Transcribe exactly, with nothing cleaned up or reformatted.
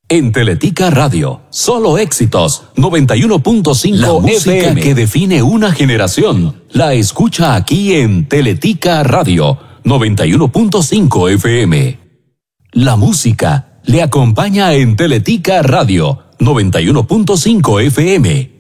En Teletica Radio, solo éxitos, noventa y uno punto cinco La música F M que define una generación. La escucha aquí en Teletica Radio, noventa y uno punto cinco F M. La música le acompaña en Teletica Radio, noventa y uno punto cinco F M.